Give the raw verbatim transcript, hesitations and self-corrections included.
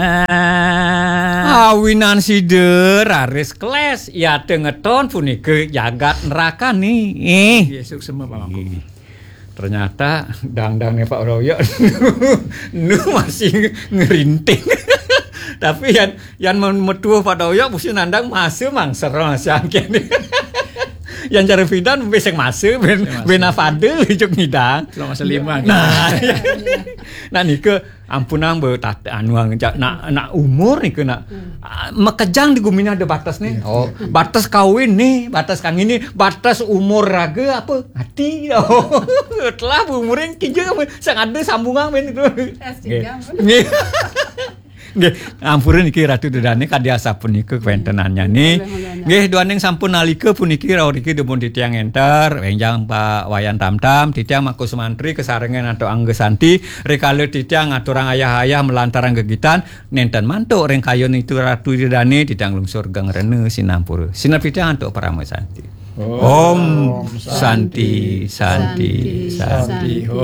Awinan sider aris keles ya dengeton punika jagat neraka nih. Yesuk semua Pak Mangku. Ternyata dang-dangnya Pak Royo nu masih ngerinting. Tapi yang yang metu Pak Royo mesti nandang masih mangser masih angken. Yang cari Fidan besek masuk ben bena fadel juk ngidang Selama selima. nah nah nike ampunang be tat anu nak nak umur nike nak mekejang di gumina ada batas nih oh batas kawin nih batas kang ini batas umur raga apa hati oh telah umurin kijeu sang ada sambungan ben itu nggih nggih ampureun iki Ratu Dedane kadiasa puniki kuentenannya nih nggih duaning sampun nalika puniki rawuh iki dipun titiang enter enjang Pak Wayan Tamtam titiang Maku Sumantri kesarengan atau Anggesanti rekale titiang aturang ayah-ayah melantaran gegitan nenten mantuk reng kayon itu Ratu Dedane titiang lungsur gang rene sinampur sinep titiang antuk Parama Santi Om Santi Santi Santi